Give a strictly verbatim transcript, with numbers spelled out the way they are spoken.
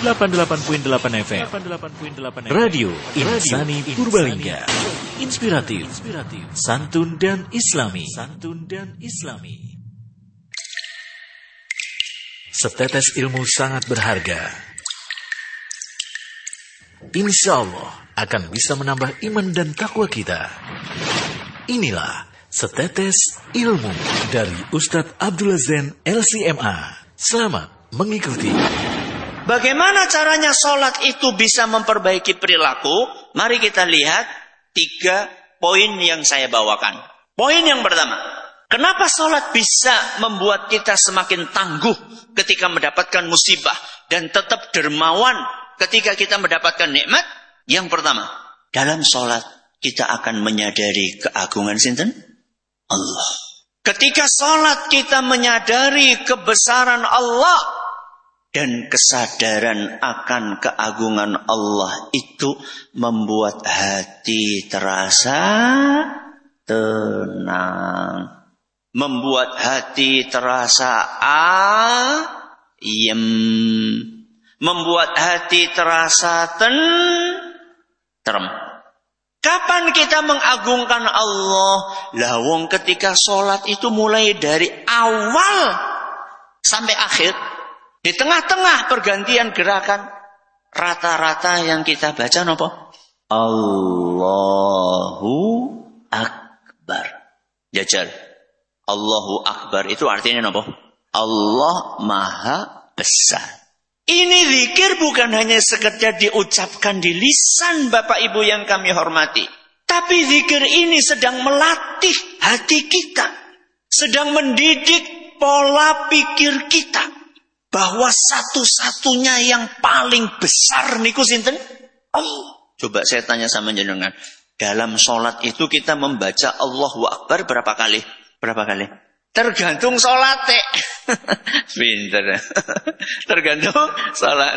delapan puluh delapan koma delapan F M. Radio Insani Purbalingga. Inspiratif, santun dan islami. Santun dan islami. Setetes ilmu sangat berharga. Insya Allah akan bisa menambah iman dan takwa kita. Inilah Setetes Ilmu dari Ustadz Abdullah Zain L C M A. Selamat mengikuti. Bagaimana caranya sholat itu bisa memperbaiki perilaku? Mari kita lihat tiga poin yang saya bawakan. Poin yang pertama, kenapa sholat bisa membuat kita semakin tangguh ketika mendapatkan musibah dan tetap dermawan ketika kita mendapatkan nikmat? Yang pertama, dalam sholat kita akan menyadari keagungan sinten? Allah. Ketika sholat kita menyadari kebesaran Allah dan kesadaran akan keagungan Allah itu membuat hati terasa tenang, membuat hati terasa ayem, membuat hati terasa tentrem. Kapan kita mengagungkan Allah? Lawong ketika sholat itu mulai dari awal sampai akhir. Di tengah-tengah pergantian gerakan, rata-rata yang kita baca apa? Allahu Akbar. Jajal. Allahu Akbar itu artinya apa? Allah Maha Besar. Ini zikir bukan hanya sekedar diucapkan di lisan Bapak Ibu yang kami hormati. Tapi zikir ini sedang melatih hati kita. Sedang mendidik pola pikir kita. Bahwa satu-satunya yang paling besar niku sinten? Allah. Coba saya tanya sama jenengan. Dalam sholat itu kita membaca Allahu Akbar berapa kali? Berapa kali? Tergantung sholat. Pinter. Tergantung sholat.